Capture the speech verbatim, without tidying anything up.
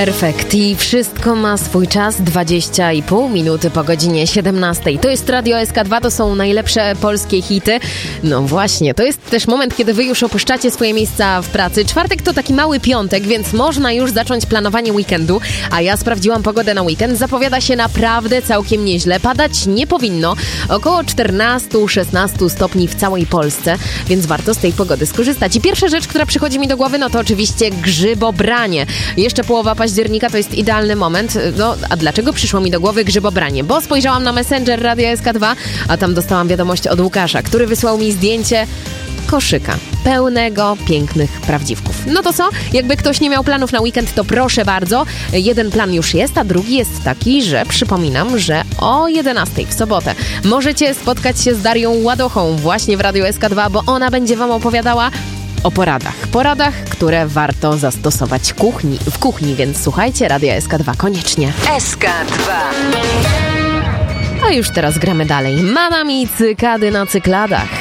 Perfekt. I wszystko ma swój czas, dwadzieścia i pół minuty po godzinie siedemnastej. To jest Radio S K dwa, to są najlepsze polskie hity. No właśnie, to jest też moment, kiedy wy już opuszczacie swoje miejsca w pracy. Czwartek to taki mały piątek, więc można już zacząć planowanie weekendu. A ja sprawdziłam pogodę na weekend. Zapowiada się naprawdę całkiem nieźle. Padać nie powinno. Około czternaście do szesnastu stopni w całej Polsce, więc warto z tej pogody skorzystać. I pierwsza rzecz, która przychodzi mi do głowy, no to oczywiście grzybobranie. Jeszcze połowa października to jest idealny moment. No, a dlaczego przyszło mi do głowy grzybobranie? Bo spojrzałam na Messenger Radia S K dwa, a tam dostałam wiadomość od Łukasza, który wysłał mi zdjęcie koszyka pełnego pięknych prawdziwków. No to co? Jakby ktoś nie miał planów na weekend, to proszę bardzo. Jeden plan już jest, a drugi jest taki, że przypominam, że o jedenastej w sobotę możecie spotkać się z Darią Ładochą właśnie w Radiu S K dwa, bo ona będzie wam opowiadała o poradach. Poradach, które warto zastosować kuchni, w kuchni, więc słuchajcie Radia S K dwa koniecznie. S K dwa. A już teraz gramy dalej. Mama mi cykady na cykladach.